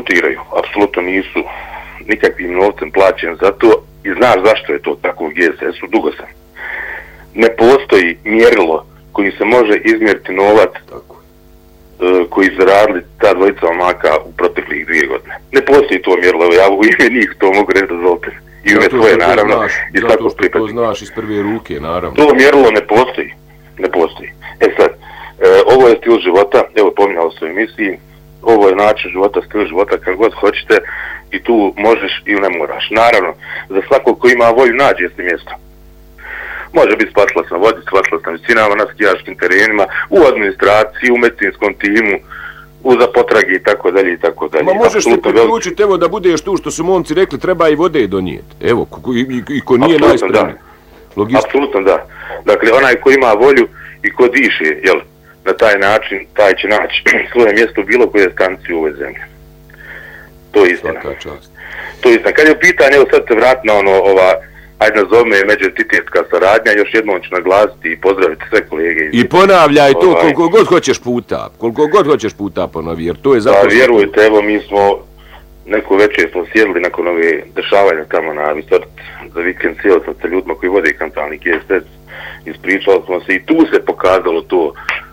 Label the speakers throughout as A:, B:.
A: volontiraju, apsolutno nisu nikakvim novcem plaćeni za to i znaš zašto je to tako u GSS-u, dugo sam. Ne postoji mjerilo koji se može izmjeriti novac koji su radili ta dvojica momaka u proteklih 2 godine. Ne postoji to mjerilo, ja u ime njih to mogu reći, dozvolite. I ime svoje, naravno.
B: Zato što to znaš iz prve ruke, naravno.
A: To mjerilo ne postoji. Ne postoji. Sad, ovo je stil života, evo pominjalo se u emisiji, ovo je način života, stil života, kako god hoćete i tu možeš i ne moraš. Naravno, za svakog ko ima volju nađe se mjesto. Može biti spatila sam vodi, spatila sam visinama na skijaškim terenima, u administraciji, u medicinskom timu, za potrage i tako dalje i tako dalje.
B: Ma možeš se priključiti, evo da budeš tu što su momci rekli, treba i vode donijeti. Evo, i ko nije najspremniji.
A: Apsolutno da. Dakle, onaj ko ima volju i ko diše, jel, na taj način, taj će naći svoje mjesto u bilo koje stanici u ovoj zemlji. To je istina. To je istina. Kad je u pitanju, evo sad se vrati na ajde nazovme međuentitetska saradnja, još jednom ću naglasiti i pozdraviti sve kolege.
B: I ponavljaj to koliko god hoćeš puta ponovi, jer to je zapravo...
A: Da, vjerujte, evo mi smo neko večer smo sjedili nakon ove dešavanja tamo na Visort za vikend, sjeli sam sa ljudima koji vode kampani GSS, ispričali smo se i tu se pokazalo to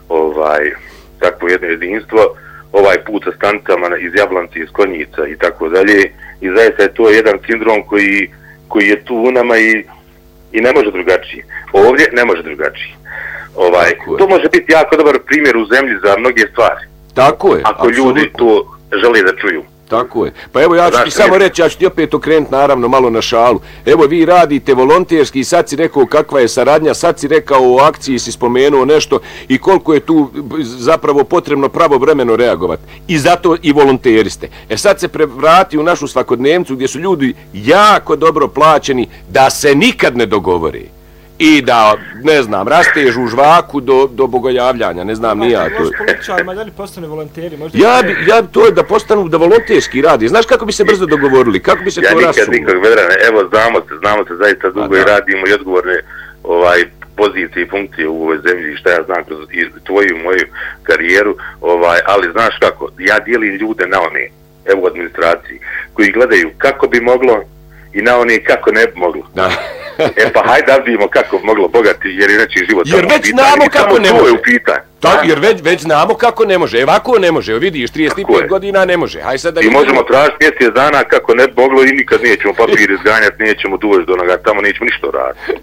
A: takvo jedno jedinstvo, ovaj put sa stanicama iz Jablanci, iz Konjica i tako dalje, i zaista je to jedan sindrom koji je tu u nama i ne može drugačije. Ovdje ne može drugačije. To može biti jako dobar primjer u zemlji za mnoge stvari.
B: Tako je.
A: Ako ljudi to žele da čuju.
B: Tako je. Pa evo ja ću ti samo reći, ja ću ti opet okrenuti naravno malo na šalu. Evo vi radite volonterski i sad si rekao kakva je saradnja, sad si rekao o akciji, si spomenuo nešto i koliko je tu zapravo potrebno pravovremeno reagovati. I zato i volonteriste. Sad se prevrati u našu svakodnevnicu gdje su ljudi jako dobro plaćeni da se nikad ne dogovore. I da, ne znam, rastežu u žvaku do bogojavljanja, ne znam, nija to.
C: Možda političarima da li postane volonteri?
B: Ja to je da postanu da volonterski radi. Znaš kako bi se brzo dogovorili? Kako bi se to rasulo?
A: Nikad, Vedrane, evo znamo se zaista dugo i radimo i odgovorne pozicije i funkcije u ovoj zemlji, šta ja znam kroz tvoju i moju karijeru, ali znaš kako, ja dijelim ljude na one, evo u administraciji, koji gledaju kako bi moglo i na one kako ne bi moglo. Pa hajde da vidimo kako bi moglo bogati, jer inače život
B: jer već znamo kako ne može. Jer već znamo kako ne može. Evako ne može, vidiš, 35 godina ne može.
A: I možemo tražiti mjesec dana kako ne bi moglo i nikad nećemo papir izganjati, nećemo doći do onoga, tamo nećemo ništa raditi.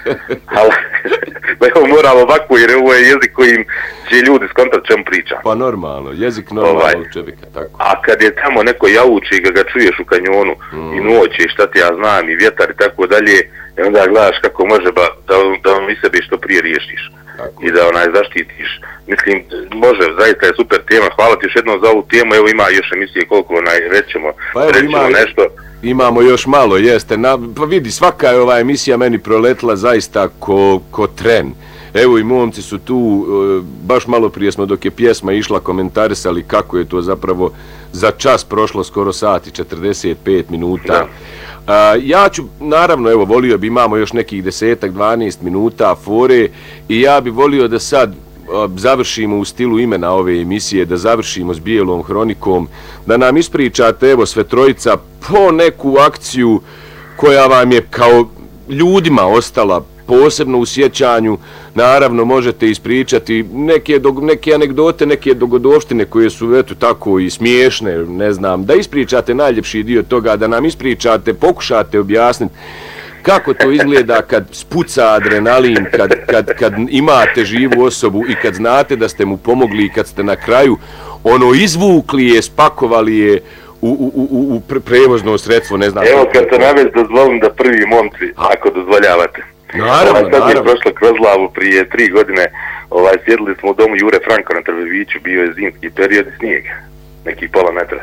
A: Evo moramo ovako, jer ovo je jezik kojim će ljudi skontati čemu pričam.
B: Pa normalno, jezik normalnog čovjeka, tako.
A: A kad je tamo neko javući i ga čuješ u kanjonu i noće i šta ti ja znam i vjetar i tako dalje, i onda gledaš kako može da vam i sebi što prije riješiš. I da zaštitiš. Mislim, može, zaista je super tema. Hvala ti još jednom za ovu temu. Evo ima još emisije koliko rećemo nešto.
B: Imamo još malo, jeste. Pa vidi, svaka je ova emisija meni proletla zaista ko tren. Evo i momci su tu, baš malo prije smo dok je pjesma išla komentarisali kako je to zapravo za čas prošlo skoro sat i 45 minuta. Ja ću, naravno, evo, volio bi, imamo još nekih 10-12 minuta fore i ja bi volio da sad završimo u stilu imena ove emisije, da završimo s Bijelom hronikom, da nam ispričate, evo, sve trojica po neku akciju koja vam je kao ljudima ostala posebno u sjećanju. Naravno, možete ispričati neke anegdote, neke dogodovštine koje su, eto, tako i smiješne, ne znam, da ispričate najljepši dio toga, da nam ispričate, pokušate objasniti kako to izgleda kad spuca adrenalin, kad imate živu osobu i kad znate da ste mu pomogli i kad ste na kraju izvukli je, spakovali je u prevozno sredstvo, ne znam.
A: Evo, kad se navez dozvolim da prvi momci, ako dozvoljavate.
B: Naravno.
A: Sad je prošlo kroz glavu prije 3 godine, sjedili smo u domu Jure Franko na Trbeviću, bio je zimski period i snijeg, nekih pola metra.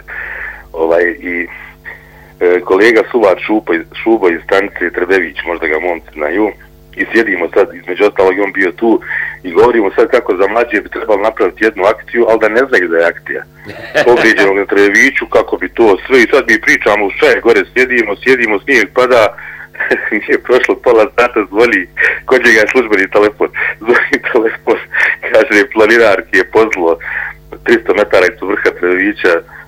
A: I kolega Suvar Šubo iz stanice Trbević, možda ga momci znaju, i sjedimo sad, između ostalog on bio tu, i govorimo sad kako za mlađe bi trebalo napraviti jednu akciju, ali da ne znaju da je akcija. Povrijeđenog na Trbeviću, kako bi to sve, i sad mi pričamo sve, gore sjedimo, snijeg pada, nije prošlo pola sata, zvoli kod njega službeni telefon, kaže planinarki je pozlo 300 metara iz vrha Trbevića,